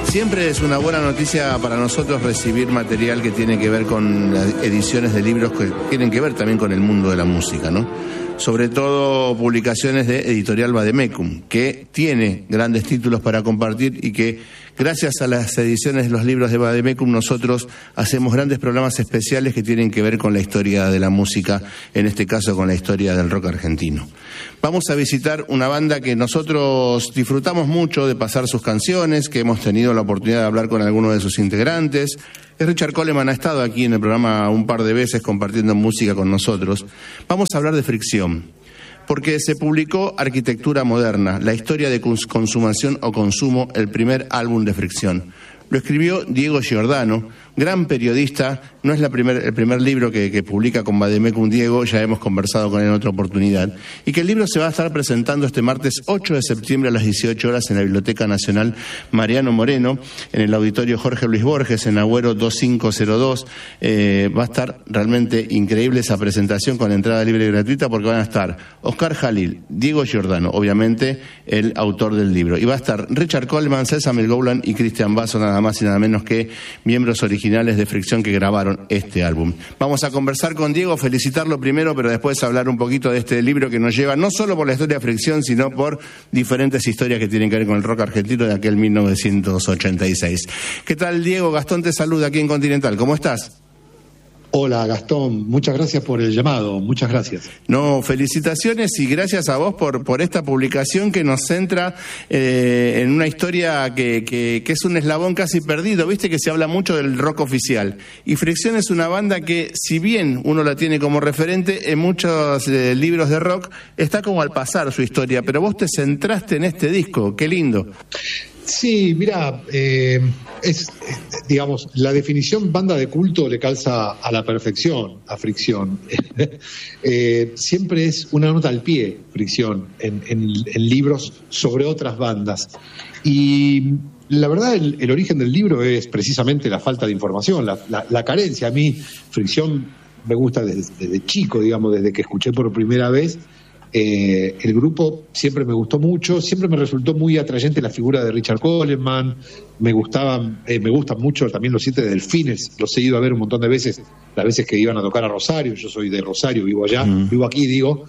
Siempre es una buena noticia para nosotros recibir material que tiene que ver con las ediciones de libros que tienen que ver también con el mundo de la música, ¿no? Sobre todo publicaciones de Editorial Vademecum, que tiene grandes títulos para compartir y que gracias a las ediciones de los libros de Vademecum nosotros hacemos grandes programas especiales que tienen que ver con la historia de la música, en este caso con la historia del rock argentino. Vamos a visitar una banda que nosotros disfrutamos mucho de pasar sus canciones, que hemos tenido la oportunidad de hablar con algunos de sus integrantes. Richard Coleman ha estado aquí en el programa un par de veces compartiendo música con nosotros. Vamos a hablar de Fricción, porque se publicó Arquitectura Moderna, la historia de consumación o consumo, el primer álbum de Fricción. Lo escribió Diego Giordano, gran periodista. No es el primer libro que publica con Vademecum Diego, ya hemos conversado con él en otra oportunidad. Y que el libro se va a estar presentando este martes 8 de septiembre a las 18 horas en la Biblioteca Nacional Mariano Moreno, en el Auditorio Jorge Luis Borges, en Agüero 2502. Va a estar realmente increíble esa presentación con entrada libre y gratuita, porque van a estar Oscar Jalil, Diego Giordano, obviamente el autor del libro. Y va a estar Richard Coleman, César Gowland y Cristian Basso, nada más y nada menos que miembros originales de Fricción que grabaron este álbum. Vamos a conversar con Diego, felicitarlo primero, pero después hablar un poquito de este libro que nos lleva no solo por la historia de Fricción, sino por diferentes historias que tienen que ver con el rock argentino de aquel 1986. ¿Qué tal, Diego? Gastón te saluda aquí en Continental. ¿Cómo estás? Hola, Gastón, muchas gracias por el llamado, muchas gracias. No, felicitaciones y gracias a vos por esta publicación que nos centra en una historia que es un eslabón casi perdido. Viste que se habla mucho del rock oficial, y Fricción es una banda que, si bien uno la tiene como referente en muchos libros de rock, está como al pasar su historia, pero vos te centraste en este disco. Qué lindo. Sí, mira, digamos, la definición banda de culto le calza a la perfección a Fricción. Siempre es una nota al pie, Fricción, en libros sobre otras bandas. Y la verdad, el origen del libro es precisamente la falta de información, la carencia. A mí, Fricción me gusta desde chico, digamos, desde que escuché por primera vez. El grupo siempre me gustó mucho, siempre me resultó muy atrayente la figura de Richard Coleman. Me gustan mucho también los 7 Delfines, los he ido a ver un montón de veces, las veces que iban a tocar a Rosario. Yo soy de Rosario, vivo allá, vivo aquí, digo.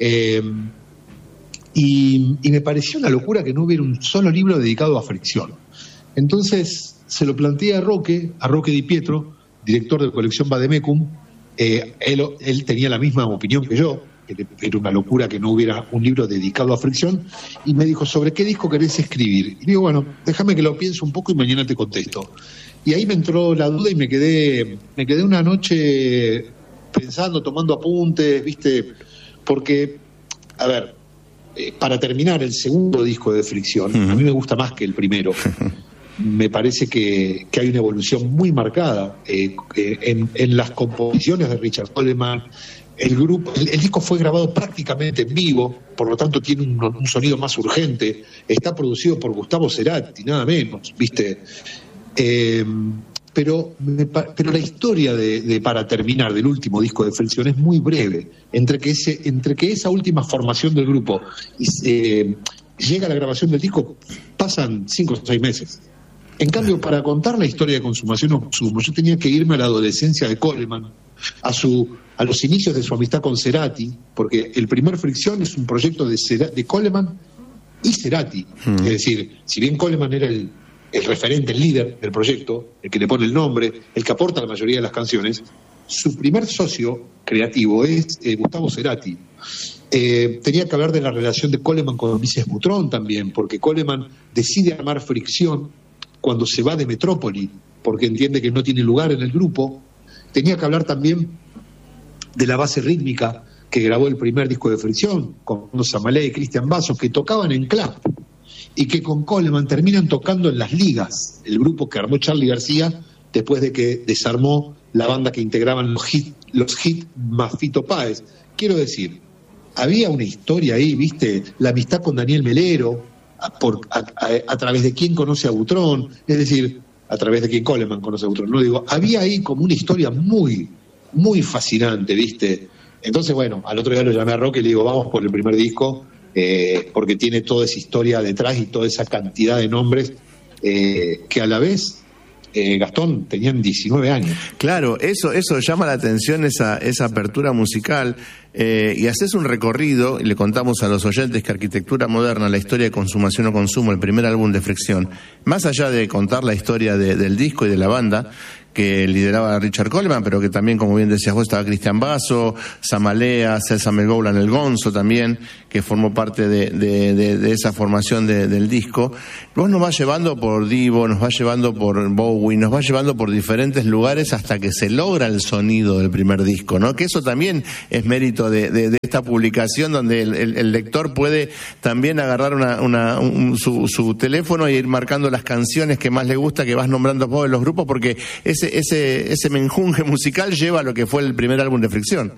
Y me pareció una locura que no hubiera un solo libro dedicado a Fricción. Entonces se lo planteé a Roque Di Pietro, director de colección Vademecum. Él tenía la misma opinión que yo, que era una locura que no hubiera un libro dedicado a Fricción, y me dijo: ¿sobre qué disco querés escribir? Y digo, bueno, déjame que lo piense un poco y mañana te contesto. Y ahí me entró la duda y me quedé una noche pensando, tomando apuntes, ¿viste? Porque, a ver, para terminar, el segundo disco de Fricción, a mí me gusta más que el primero. Me parece que hay una evolución muy marcada en las composiciones de Richard Coleman. El disco fue grabado prácticamente en vivo, por lo tanto tiene un sonido más urgente. Está producido por Gustavo Cerati, nada menos, ¿viste? Pero la historia para terminar del último disco de Fricción es muy breve. Entre que esa última formación del grupo llega a la grabación del disco, pasan 5 o 6 meses. En cambio, para contar la historia de Consumación o Consumo, yo tenía que irme a la adolescencia de Coleman, a los inicios de su amistad con Cerati, porque el primer Fricción es un proyecto de Coleman y Cerati. Es decir, si bien Coleman era el referente, el líder del proyecto, el que le pone el nombre, el que aporta la mayoría de las canciones, su primer socio creativo es Gustavo Cerati. Tenía que hablar de la relación de Coleman con Ulises Butrón también, porque Coleman decide armar Fricción cuando se va de Metrópoli, porque entiende que no tiene lugar en el grupo. Tenía que hablar también de la base rítmica que grabó el primer disco de Fricción, con Samalé y Cristian Basso, que tocaban en club, y que con Coleman terminan tocando en las ligas, el grupo que armó Charly García después de que desarmó la banda que integraban los hit más Fito Páez. Quiero decir, había una historia ahí, ¿viste? La amistad con Daniel Melero, a través de quién conoce a Butrón, es decir, a través de quién Coleman conoce a Butrón. No digo, había ahí como una historia muy, muy fascinante, ¿viste? Entonces, bueno, al otro día lo llamé a Roque y le digo, vamos por el primer disco, porque tiene toda esa historia detrás y toda esa cantidad de nombres que a la vez, Gastón, tenían 19 años. Claro, eso llama la atención, esa apertura musical, y haces un recorrido, y le contamos a los oyentes que Arquitectura Moderna, la historia de Consumación o Consumo, el primer álbum de Fricción, más allá de contar la historia del disco y de la banda, que lideraba Richard Coleman, pero que también, como bien decías vos, estaba Cristian Basso, Samalea, César Melgoulan, el Gonzo también, que formó parte de esa formación del disco. Vos nos vas llevando por Divo, nos vas llevando por Bowie, nos vas llevando por diferentes lugares hasta que se logra el sonido del primer disco, ¿no? Que eso también es mérito de esta publicación, donde el lector puede también agarrar su teléfono e ir marcando las canciones que más le gusta, que vas nombrando vos de los grupos, porque ese menjunje musical lleva a lo que fue el primer álbum de Fricción.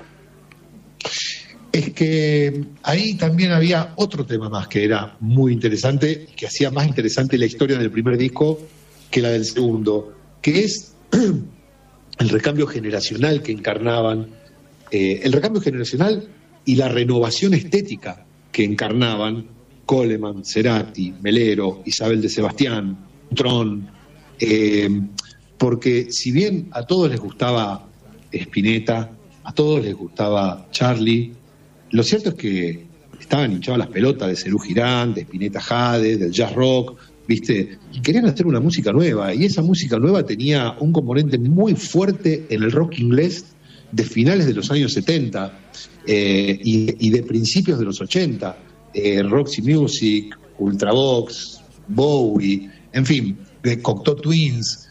Es que ahí también había otro tema más que era muy interesante, que hacía más interesante la historia del primer disco que la del segundo, que es el recambio generacional que encarnaban, el recambio generacional y la renovación estética que encarnaban Coleman, Cerati, Melero, Isabel de Sebastián, Tron, porque si bien a todos les gustaba Spinetta, a todos les gustaba Charlie, lo cierto es que estaban hinchadas las pelotas de Serú Girán, de Spinetta Jade, del jazz rock, ¿viste? Y querían hacer una música nueva, y esa música nueva tenía un componente muy fuerte en el rock inglés de finales de los años 70 y de principios de los 80. Roxy Music, Ultravox, Bowie, en fin, Cocteau Twins,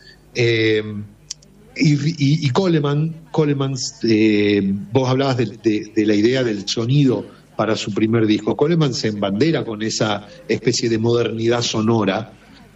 y Coleman, vos hablabas de la idea del sonido para su primer disco. Coleman se embandera con esa especie de modernidad sonora,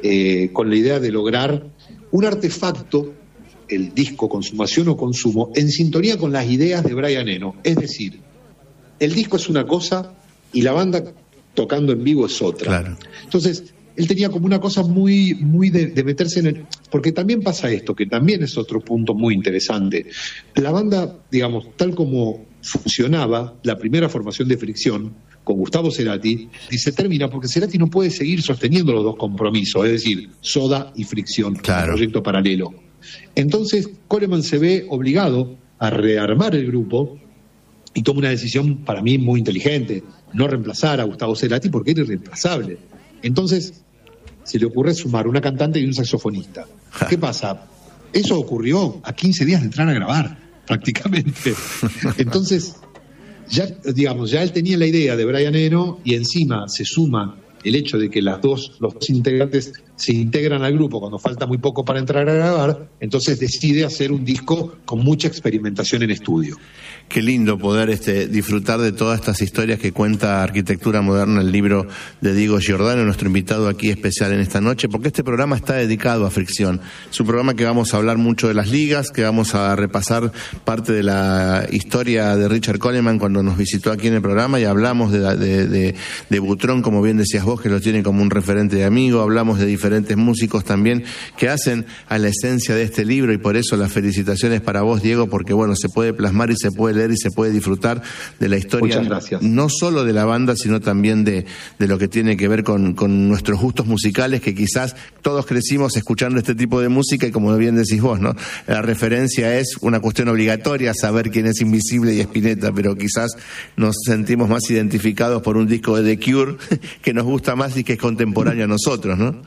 con la idea de lograr un artefacto, el disco Consumación o Consumo, en sintonía con las ideas de Brian Eno. Es decir, el disco es una cosa y la banda tocando en vivo es otra. Claro. Entonces, él tenía como una cosa muy de meterse en el... Porque también pasa esto, que también es otro punto muy interesante. La banda, digamos, tal como funcionaba la primera formación de Fricción, con Gustavo Cerati, se termina porque Cerati no puede seguir sosteniendo los dos compromisos, es decir, Soda y Fricción, claro, un proyecto paralelo. Entonces, Coleman se ve obligado a rearmar el grupo y toma una decisión para mí muy inteligente, no reemplazar a Gustavo Cerati porque era irreemplazable. Entonces, se le ocurre sumar una cantante y un saxofonista. ¿Qué pasa? Eso ocurrió a 15 días de entrar a grabar, prácticamente. Entonces, ya él tenía la idea de Brian Eno y encima se suma el hecho de que los dos integrantes se integran al grupo cuando falta muy poco para entrar a grabar, entonces decide hacer un disco con mucha experimentación en estudio. Qué lindo poder disfrutar de todas estas historias que cuenta Arquitectura Moderna, el libro de Diego Giordano, nuestro invitado aquí especial en esta noche, porque este programa está dedicado a Fricción. Es un programa que vamos a hablar mucho de las ligas, que vamos a repasar parte de la historia de Richard Coleman cuando nos visitó aquí en el programa, y hablamos de Butrón, como bien decías vos, que lo tiene como un referente de amigo. Hablamos de diferentes músicos también que hacen a la esencia de este libro, y por eso las felicitaciones para vos, Diego, porque bueno, se puede plasmar y se puede leer y se puede disfrutar de la historia, no solo de la banda, sino también de lo que tiene que ver con nuestros gustos musicales, que quizás todos crecimos escuchando este tipo de música, y como bien decís vos, ¿no? La referencia es una cuestión obligatoria, saber quién es Invisible y Spinetta, pero quizás nos sentimos más identificados por un disco de The Cure que nos gusta más y que es contemporáneo a nosotros, ¿no?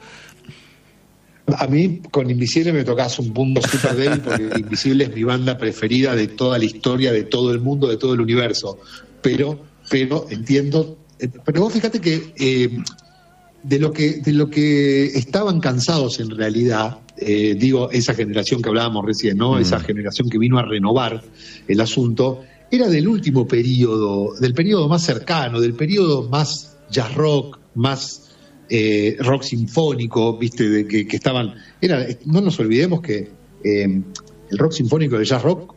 A mí con Invisible me tocas un punto súper débil, porque Invisible es mi banda preferida de toda la historia, de todo el mundo, de todo el universo. Pero entiendo. Pero vos fíjate que de lo que estaban cansados en realidad, esa generación que hablábamos recién, ¿no? Esa generación que vino a renovar el asunto, era del último periodo, del periodo más cercano, del periodo más jazz rock, más rock sinfónico, viste, de que estaban, no nos olvidemos que el rock sinfónico y el jazz rock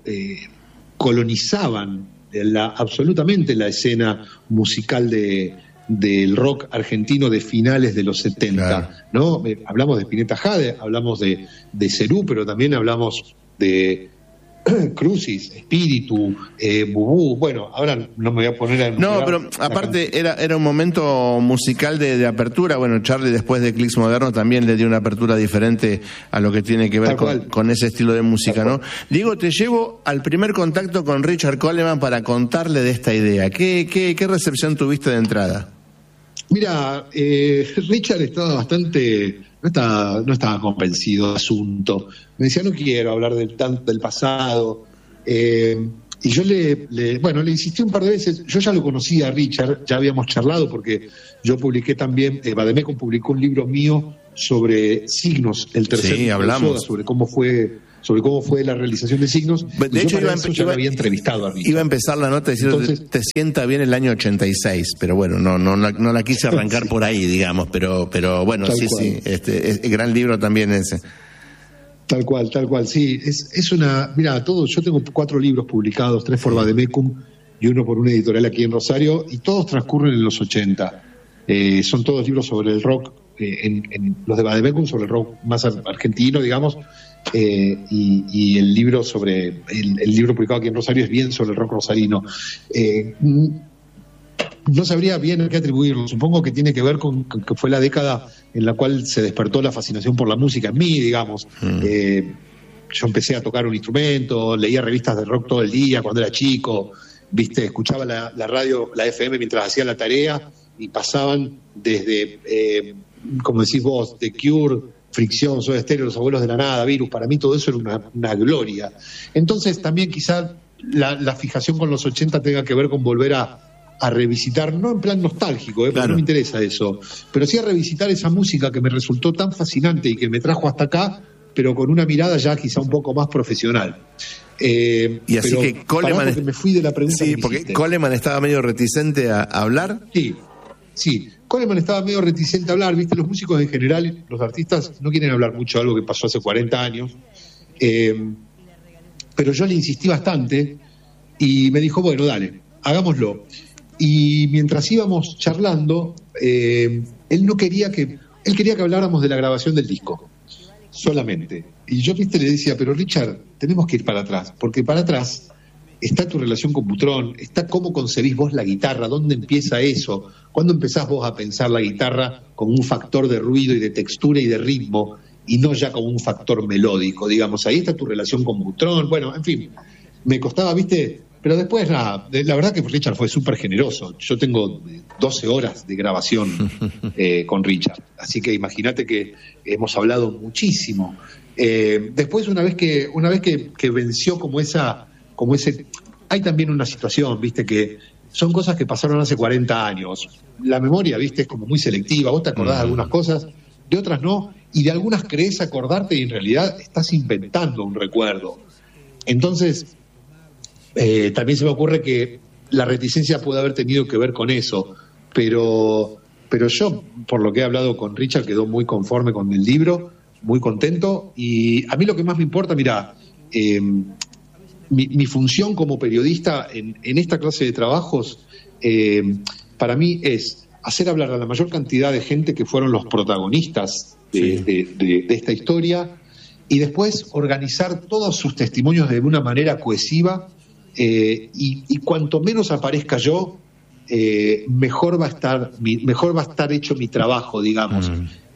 colonizaban absolutamente la escena musical del rock argentino de finales de los 70, claro, ¿no? Hablamos de Spinetta Jade, hablamos de Serú, pero también hablamos de Crucis, Espíritu, Bubú, bueno, ahora no me voy a poner a enumerar. No, pero aparte era un momento musical de apertura. Bueno, Charlie después de Clicks Moderno también le dio una apertura diferente a lo que tiene que ver con ese estilo de música, ¿no? Diego, te llevo al primer contacto con Richard Coleman para contarle de esta idea. ¿Qué recepción tuviste de entrada? Mira, Richard estaba bastante... No estaba convencido del asunto. Me decía, no quiero hablar del pasado. Y yo le insistí un par de veces. Yo ya lo conocía a Richard, ya habíamos charlado porque yo publiqué también, Vademecum publicó un libro mío sobre Signos, el tercer sí, hablamos. sobre cómo fue la realización de Signos. De hecho, ya había entrevistado a Richard. Iba a empezar la nota diciendo, entonces, te sienta bien el año 86, pero bueno, no la quise arrancar por ahí, digamos, pero bueno, sí, gran libro también ese. Tal cual, sí. Es una... Mira, yo tengo 4 libros publicados, 3 por Vademecum y 1 por una editorial aquí en Rosario, y todos transcurren en los 80. Son todos libros sobre el rock, en los de Vademecum sobre el rock más argentino, digamos, y el libro el libro publicado aquí en Rosario es bien sobre el rock rosarino. No sabría bien a qué atribuirlo. Supongo que tiene que ver con que fue la década en la cual se despertó la fascinación por la música en mí, digamos. Yo empecé a tocar un instrumento, leía revistas de rock todo el día cuando era chico, escuchaba la radio, la FM mientras hacía la tarea, y pasaban desde, como decís vos, The Cure, Fricción, Soda Stereo, Los Abuelos de la Nada, Virus. Para mí todo eso era una gloria. Entonces también quizá la fijación con los 80 tenga que ver con volver a revisitar, no en plan nostálgico, porque no me interesa eso, pero sí a revisitar esa música que me resultó tan fascinante y que me trajo hasta acá, pero con una mirada ya quizá un poco más profesional. Y así que Coleman... me fui de la pregunta. Sí, porque Coleman estaba medio reticente a hablar. Sí, Coleman estaba medio reticente a hablar, los músicos en general, los artistas no quieren hablar mucho de algo que pasó hace 40 años, pero yo le insistí bastante y me dijo, bueno, dale, hagámoslo. Y mientras íbamos charlando, él quería que habláramos de la grabación del disco, solamente. Y yo, le decía, pero Richard, tenemos que ir para atrás, porque para atrás está tu relación con Butrón, está cómo concebís vos la guitarra, dónde empieza eso, cuándo empezás vos a pensar la guitarra como un factor de ruido y de textura y de ritmo, y no ya como un factor melódico, digamos. Ahí está tu relación con Butrón. Bueno, en fin, me costaba, pero después, la verdad que Richard fue súper generoso. Yo tengo 12 horas de grabación con Richard, así que imagínate que hemos hablado muchísimo. Después, una vez que venció como ese... Hay también una situación, que son cosas que pasaron hace 40 años. La memoria, es como muy selectiva. Vos te acordás de algunas cosas, de otras no, y de algunas crees acordarte y en realidad estás inventando un recuerdo. Entonces... también se me ocurre que la reticencia puede haber tenido que ver con eso, pero yo, por lo que he hablado con Richard, quedó muy conforme con el libro, muy contento, y a mí lo que más me importa, mi función como periodista en esta clase de trabajos, para mí es hacer hablar a la mayor cantidad de gente que fueron los protagonistas de esta historia, y después organizar todos sus testimonios de una manera cohesiva. Y cuanto menos aparezca yo, mejor va a estar hecho mi trabajo, digamos.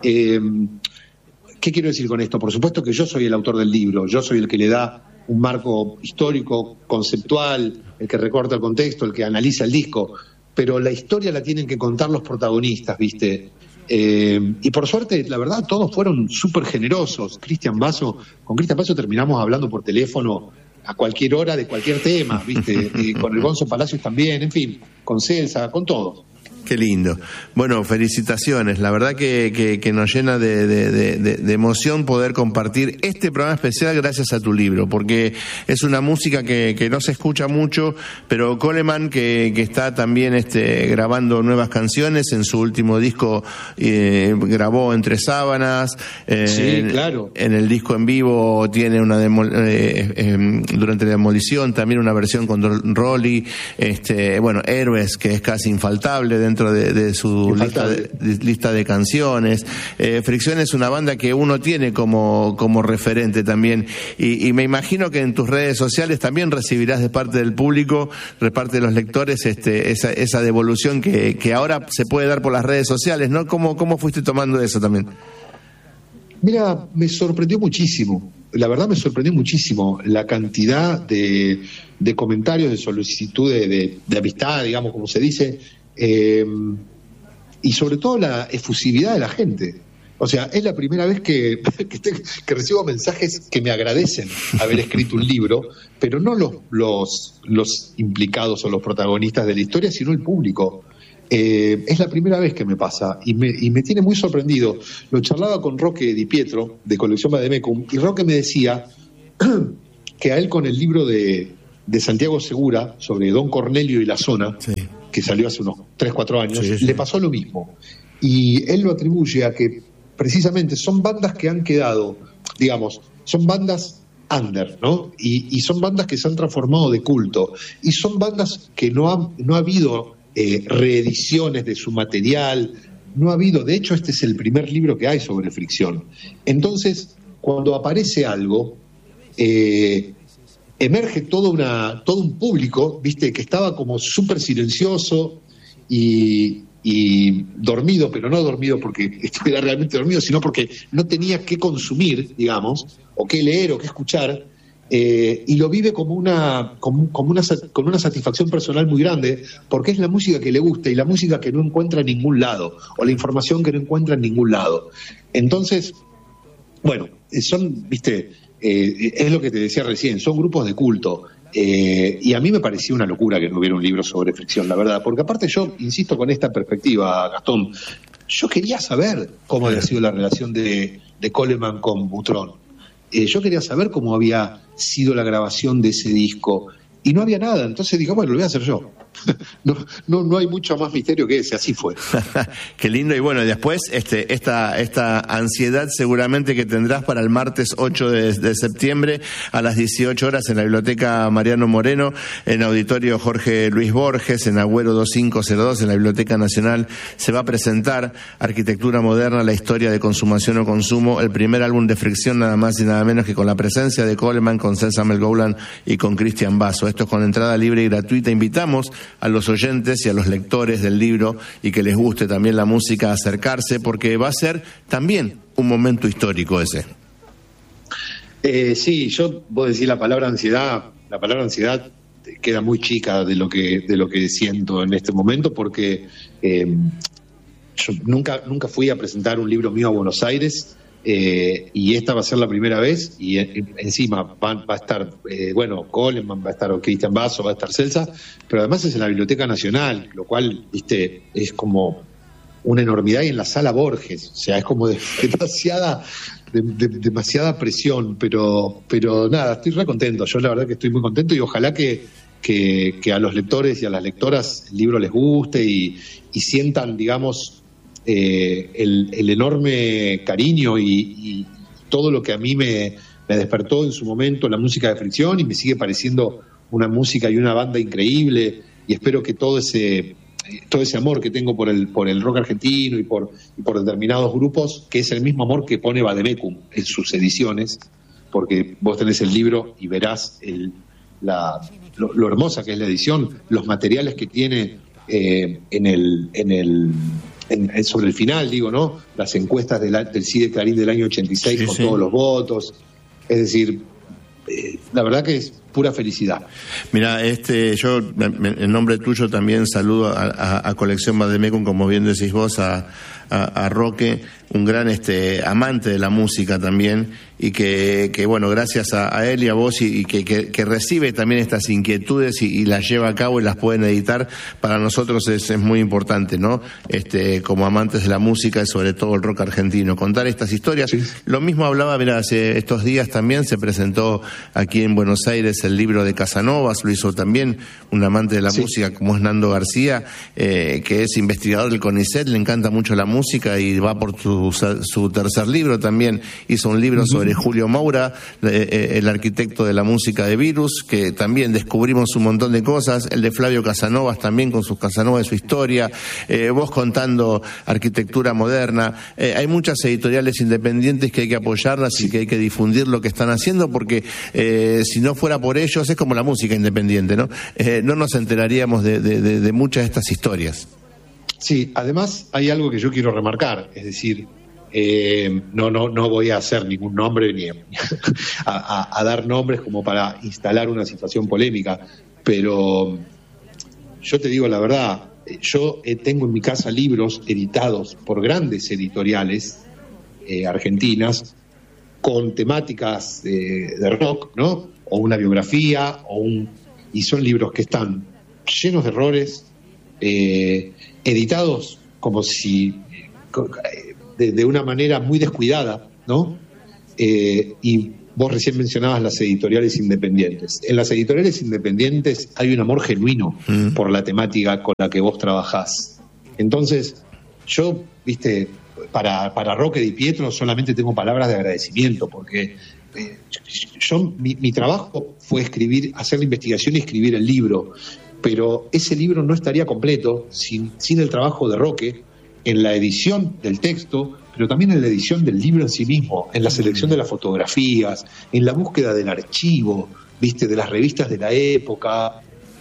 ¿Qué quiero decir con esto? Por supuesto que yo soy el autor del libro, yo soy el que le da un marco histórico, conceptual, el que recorta el contexto, el que analiza el disco, pero la historia la tienen que contar los protagonistas, y por suerte, la verdad, todos fueron súper generosos. Con Cristian Basso terminamos hablando por teléfono a cualquier hora de cualquier tema, y con el Gonzo Palacios también, en fin, con Celsa, con todos. Qué lindo. Bueno, felicitaciones. La verdad que nos llena de emoción poder compartir este programa especial gracias a tu libro, porque es una música que no se escucha mucho, pero Coleman, que está también grabando nuevas canciones, en su último disco grabó Entre Sábanas. Sí, claro. En el disco en vivo tiene durante la demolición también una versión con Rolly. Héroes, que es casi infaltable dentro dentro de su lista de canciones. Fricción es una banda que uno tiene como referente también, y me imagino que en tus redes sociales también recibirás de parte del público, de parte de los lectores, esa devolución que ahora se puede dar por las redes sociales, ¿no? ¿Cómo fuiste tomando eso también? Mira, me sorprendió muchísimo. La verdad me sorprendió muchísimo la cantidad de comentarios, de solicitudes, de amistad, digamos, como se dice, y sobre todo la efusividad de la gente. O sea, es la primera vez que recibo mensajes que me agradecen haber escrito un libro, pero no los implicados o los protagonistas de la historia, sino el público. Es la primera vez que me pasa y me tiene muy sorprendido. Lo charlaba con Roque Di Pietro de Colección Vademecum, y Roque me decía que a él, con el libro de Santiago Segura sobre Don Cornelio y la zona, sí, que salió hace unos 3-4 años, sí, le pasó lo mismo, y él lo atribuye a que precisamente son bandas que han quedado, digamos, son bandas under, ¿no? Y son bandas que se han transformado de culto, y son bandas que no ha habido reediciones de su material, no ha habido. De hecho, este es el primer libro que hay sobre Fricción. Entonces, cuando aparece algo, emerge todo un público, viste, que estaba como súper silencioso y dormido, pero no dormido porque estuviera realmente dormido, sino porque no tenía qué consumir, digamos, o qué leer o qué escuchar. Y lo vive con una satisfacción personal muy grande, porque es la música que le gusta y la música que no encuentra en ningún lado, o la información que no encuentra en ningún lado. Entonces, bueno, es lo que te decía recién, son grupos de culto, y a mí me parecía una locura que no hubiera un libro sobre Fricción, la verdad, porque aparte yo insisto con esta perspectiva, Gastón, yo quería saber cómo había sido la relación de Coleman con Butrón. Yo quería saber cómo había sido la grabación de ese disco, y no había nada. Entonces dije, bueno, lo voy a hacer yo. No hay mucho más misterio que ese, así fue. Qué lindo. Y bueno, después esta ansiedad seguramente que tendrás para el martes 8 de septiembre a las 18 horas en la Biblioteca Mariano Moreno, en Auditorio Jorge Luis Borges, en Agüero 2502, en la Biblioteca Nacional. Se va a presentar Arquitectura Moderna, la historia de Consumación o Consumo, el primer álbum de Fricción, nada más y nada menos que con la presencia de Coleman, con César Melgoulan y con Cristian Basso. Esto es con entrada libre y gratuita. Invitamos a los oyentes y a los lectores del libro, y que les guste también la música, acercarse, porque va a ser también un momento histórico ese. Sí, vos decís la palabra ansiedad queda muy chica de lo que siento en este momento, porque yo nunca fui a presentar un libro mío a Buenos Aires, y esta va a ser la primera vez, y encima va a estar Coleman, va a estar Cristian Basso, va a estar Celsa, pero además es en la Biblioteca Nacional, lo cual, viste, es como una enormidad, y en la Sala Borges, o sea, es como demasiada presión, pero nada, estoy re contento. Yo la verdad que estoy muy contento, y ojalá que a los lectores y a las lectoras el libro les guste y sientan, digamos, el enorme cariño y todo lo que a mí me despertó en su momento la música de Fricción, y me sigue pareciendo una música y una banda increíble, y espero que todo ese amor que tengo por el rock argentino y por determinados grupos, que es el mismo amor que pone Vademecum en sus ediciones, porque vos tenés el libro y verás lo hermosa que es la edición, los materiales que tiene sobre el final, digo, ¿no? Las encuestas del CIDE Clarín del año 86, sí, con todos los votos. Es decir, la verdad que es pura felicidad. Mira, yo en nombre tuyo también saludo a Colección Vademecum, como bien decís vos, a Roque, un gran amante de la música también, y que bueno, gracias a él y a vos, y que recibe también estas inquietudes y las lleva a cabo y las pueden editar. Para nosotros es muy importante, ¿no? Como amantes de la música y sobre todo el rock argentino, contar estas historias. Sí. Lo mismo hablaba, mira, hace estos días también se presentó aquí en Buenos Aires el libro de Casanovas, lo hizo también un amante de la música como es Nando García, que es investigador del CONICET, le encanta mucho la música y va por su tercer libro también. Hizo un libro sobre Julio Moura, el arquitecto de la música de Virus, que también descubrimos un montón de cosas. El de Flavio Casanovas también, con sus Casanovas de su historia. Vos contando arquitectura moderna. Hay muchas editoriales independientes que hay que apoyarlas y que hay que difundir lo que están haciendo, porque si no fuera por ellos, es como la música independiente, ¿no? No nos enteraríamos de muchas de estas historias. Sí, además hay algo que yo quiero remarcar, es decir, no voy a hacer ningún nombre ni a dar nombres como para instalar una situación polémica, pero yo te digo la verdad, yo tengo en mi casa libros editados por grandes editoriales argentinas con temáticas de rock, ¿no? O una biografía, y son libros que están llenos de errores, editados como si de una manera muy descuidada, ¿no? Y vos recién mencionabas las editoriales independientes. En las editoriales independientes hay un amor genuino por la temática con la que vos trabajás. Entonces, yo, viste, para Roque Di Pietro solamente tengo palabras de agradecimiento, porque mi trabajo fue hacer la investigación y escribir el libro, pero ese libro no estaría completo sin el trabajo de Roque en la edición del texto, pero también en la edición del libro en sí mismo, en la selección de las fotografías, en la búsqueda del archivo, viste, de las revistas de la época.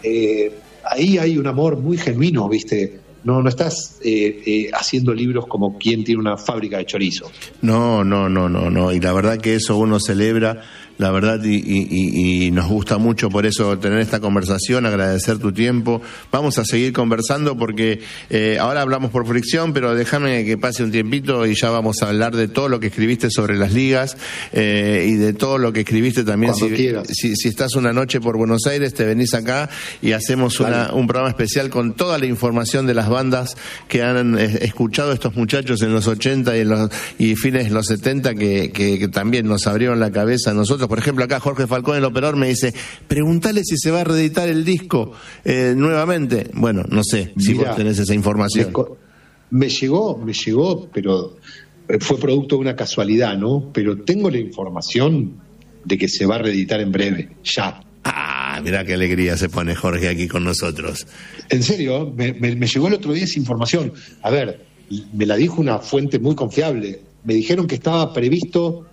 Ahí hay un amor muy genuino, viste. No estás haciendo libros como quien tiene una fábrica de chorizo. No. Y la verdad que eso uno celebra, la verdad, y nos gusta mucho por eso tener esta conversación, agradecer tu tiempo. Vamos a seguir conversando porque ahora hablamos por fricción, pero déjame que pase un tiempito y ya vamos a hablar de todo lo que escribiste sobre las ligas y de todo lo que escribiste también. Si estás una noche por Buenos Aires, te venís acá y hacemos un programa especial con toda la información de las bandas que han escuchado estos muchachos en los 80 y fines de los 70 que también nos abrieron la cabeza a nosotros. Por ejemplo, acá Jorge Falcón, el operador, me dice, pregúntale si se va a reeditar el disco nuevamente. Bueno, no sé si vos tenés esa información. Me llegó, pero fue producto de una casualidad, ¿no? Pero tengo la información de que se va a reeditar en breve, ya. Ah, mirá qué alegría se pone Jorge aquí con nosotros. En serio, me llegó el otro día esa información. A ver, me la dijo una fuente muy confiable. Me dijeron que estaba previsto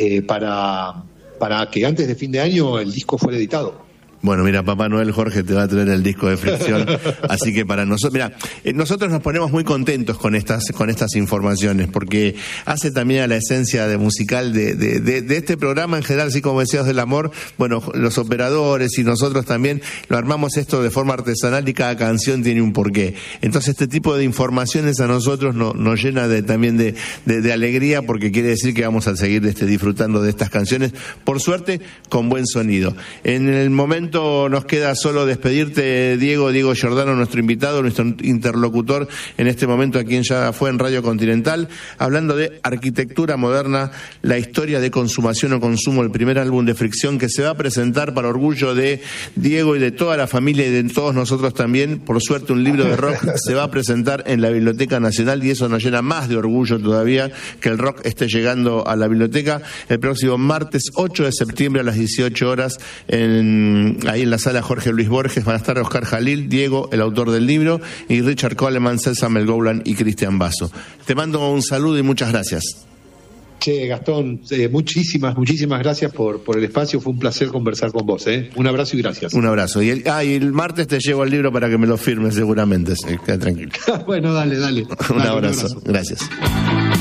para que antes de fin de año el disco fuera editado. Bueno, mira, Papá Noel Jorge te va a traer el disco de Fricción, así que para nosotros, mira, nosotros nos ponemos muy contentos con estas informaciones, porque hace también a la esencia musical de este programa en general, así como Deseos del Amor. Bueno, los operadores y nosotros también lo armamos esto de forma artesanal y cada canción tiene un porqué. Entonces este tipo de informaciones a nosotros nos llena también de alegría, porque quiere decir que vamos a seguir disfrutando de estas canciones, por suerte con buen sonido. En el momento nos queda solo despedirte, Diego Giordano, nuestro invitado, nuestro interlocutor en este momento, a quien ya fue en Radio Continental, hablando de arquitectura moderna, la historia de Consumación o Consumo, el primer álbum de Fricción que se va a presentar para orgullo de Diego y de toda la familia y de todos nosotros también. Por suerte, un libro de rock se va a presentar en la Biblioteca Nacional y eso nos llena más de orgullo todavía, que el rock esté llegando a la biblioteca el próximo martes 8 de septiembre a las 18 horas ahí en la sala Jorge Luis Borges. Van a estar Oscar Jalil, Diego, el autor del libro, y Richard Coleman, César Melgoulan y Cristian Basso. Te mando un saludo y muchas gracias. Che, Gastón, muchísimas gracias por el espacio. Fue un placer conversar con vos. Un abrazo y gracias. Un abrazo. Y el martes te llevo el libro para que me lo firmes seguramente. Queda tranquilo. Bueno, dale. Un abrazo. Gracias.